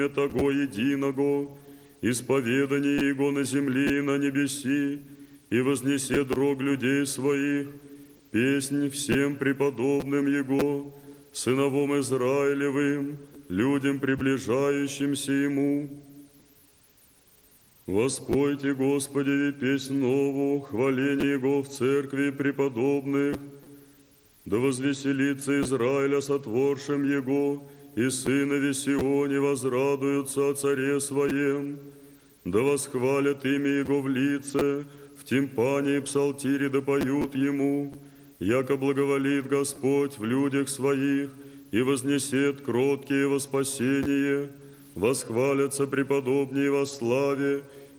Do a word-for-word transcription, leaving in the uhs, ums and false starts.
того единого, исповедание Его на земле и на небеси, и вознесе дрог людей своих, песнь всем преподобным Его, сыновом Израилевым, людям, приближающимся Ему. Воспойте, Господи, песнь новую, хваление Его в церкви преподобных, да возвеселится Израиля сотворшим Его, и сынови Сионе возрадуются о царе своем, да восхвалят имя Его в лице, в тимпане и псалтире да поют Ему, яко благоволит Господь в людях своих, и вознесет кроткие во спасение, восхвалятся преподобнее во славе,